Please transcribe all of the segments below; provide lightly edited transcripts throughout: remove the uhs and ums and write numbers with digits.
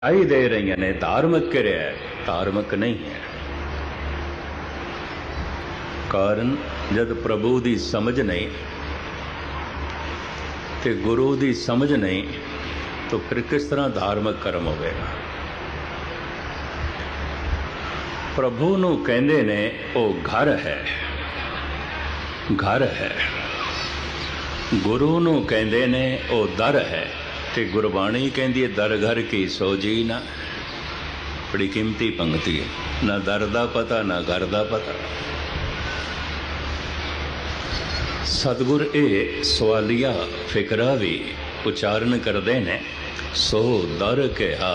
आई दे रही ने धार्मिक किरिया है, धार्मिक नहीं है। कारण जब प्रभु की समझ नहीं ते गुरु की समझ नहीं तो फिर किस तरह धार्मिक कर्म होगा। प्रभु नूं कहंदे ने वो घर है, घर है। गुरु नूं कहंदे ने वो दर है ते गुरबाणी कहंदी है दर घर की सोजी ना। बड़ी कीमती पंक्ति है, ना दर दा पता ना घर दा पता। सतगुर ये सवालिया फिकरा भी उच्चारण करते ने। सो दर कहा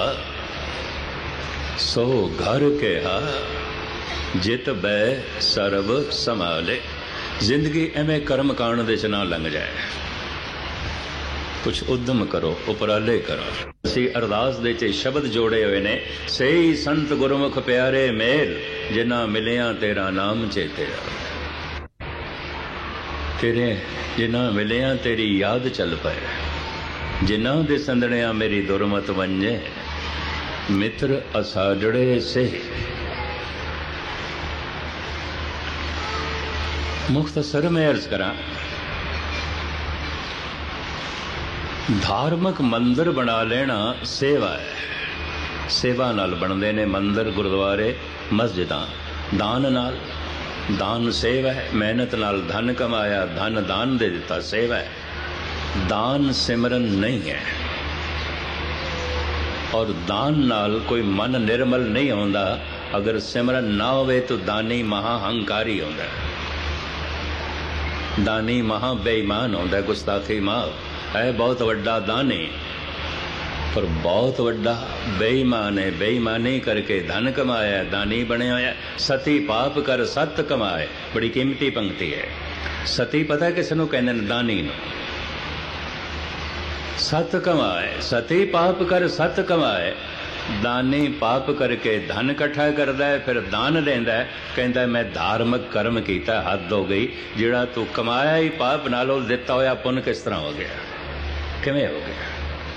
सो घर कहा जित बै सरब संभाले। जिंदगी एवें कर्म कांड दे च ना लंघ जाए। कुछ उद्यम करो, उपराले करो। असी अरदास दे च शब्द जोड़े हुए ने। सही संत गुरमुख प्यारे मेल जिन्ना मिलिया तेरा नाम चेते। तेरे जिन्ना मिलिया तेरी याद चल पाए। जिन्ना दे संदणिया मेरी दुरमत वंजे। मित्र असाजड़े से मुख्तसर में अर्ज करा। धार्मिक मंदिर बना लेना सेवा है। सेवा नाल बनते ने मंदिर, गुरुद्वारे, मस्जिदां। दान नाल, दान सेवा है। मेहनत नाल धन कमाया, धन दान दे दिता, सेवा है। दान सिमरन नहीं है। और दान नाल कोई मन निर्मल नहीं होता। अगर सिमरन ना होवे तो दानी महाहंकारी होता है। दानी महा बेईमान होता है, गुस्ताखी माफ है। बहुत वड्डा दानी पर बहुत वड्डा बेईमान है। बेईमानी करके धन कमाया, दानी बने होया। सती पाप कर सत कमाए। बड़ी कीमती पंक्ति है। सती पता किस नूं कहंदे ने? दानी नूं। सत कमाए, सती पाप कर सत कमाए। दानी पाप करके धन इकट्ठा करता है, फिर दान देंदा है। कहता है मैं धार्मिक कर्म किया, हद हो गई। जिहड़ा तू कमाया ही पाप नालों दिता होया पुन किस तरह हो गया, किवें हो गया?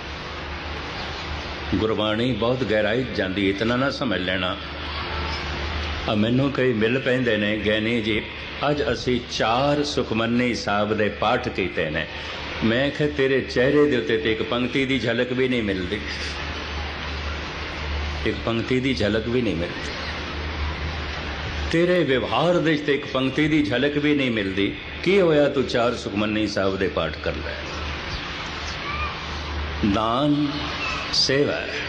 गुरबाणी बहुत गहराई जाती, इतना ना समझ लेना। मैनू कई मिल पैंदे ने, गैनी जी अज असी 4 सुखमनी साहब दे पाठ कीते ने। मैं आख्या तेरे चेहरे दे उत्ते ते एक पंक्ति दी झलक भी नहीं मिलती। एक पंक्ति दी झलक भी नहीं मिलती। तेरे व्यवहार दे ते एक पंक्ति दी झलक भी नहीं मिलती। की होया तू 4 सुखमनी साहब दे पाठ कर ले? दान सेवा है।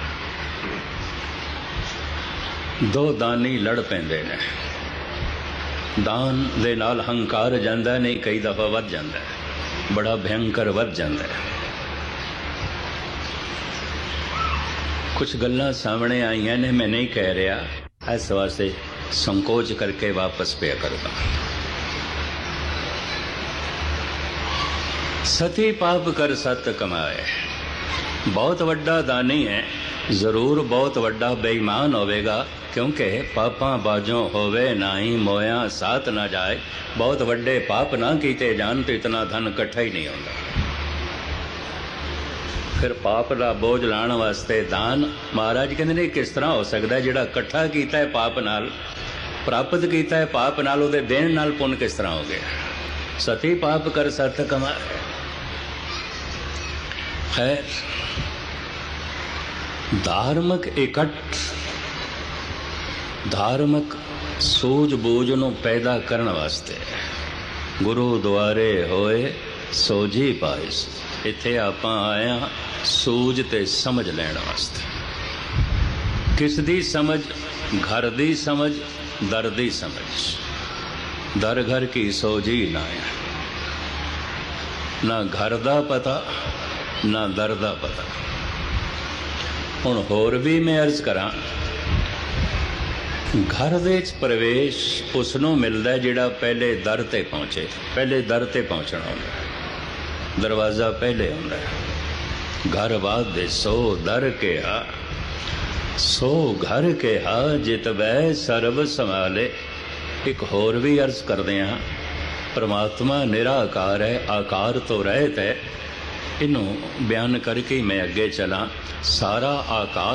2 दानी लड़ पैंदे ने। दान दे नाल हंकार जांदा नहीं, कई दफा वध जांदा है, बड़ा भयंकर वध जांदा है। कुछ गल्लां सामने आईयां ने, मैं नहीं कह रहा, इस वास्ते संकोच करके वापस पे करदा। सती पाप कर सत कमाए। बहुत वड्डा दानी है, जरूर बहुत वड्डा बेईमान होवेगा। क्योंकि पापां बाजों होवे नाही मोया साथ ना जाए। बहुत वड्डे पाप ना कीते जान तो इतना धन इकट्ठा ही नहीं होता। फिर पाप का बोझ लाने वास्ते दान। महाराज कहते ने किस तरह हो सकता है? जिहड़ा इकट्ठा कीता है पाप नाल, प्राप्त कीता है पाप नाल, उहदे देण नाल पुन किस तरह हो गया? सती पाप कर सत कमाए। खैर, धार्मिक इकट्ठ, धार्मिक सूझ-बूझ नूं पैदा करने वास्ते गुरु द्वारे होए सोझी पाइस। इत्थे आपां आए हां सूझ ते समझ लैण वास्ते। किस दी समझ? घर दी समझ, दर दी समझ। दर घर की सोझी ना है। ना घर दा पता ना दर दा पता। हुण होर भी मैं अर्ज करा। घर दे प्रवेश उसनों मिलता है जिहड़ा पहले दर ते पहुंचे। पहले दर ते पहुंचना होंदा है, दरवाजा पहले होंदा है। घर बाद दे सो दर के हा, सो घर के हा जित वै सर्ब संभाले। एक होर भी अर्ज करदे हां, परमात्मा निराकार है, आकार तो रहत है। ਇਹਨੂੰ ਬਿਆਨ ਕਰਕੇ ਹੀ ਮੈਂ ਅੱਗੇ ਚਲਾਂ। ਸਾਰਾ ਆਕਾਸ਼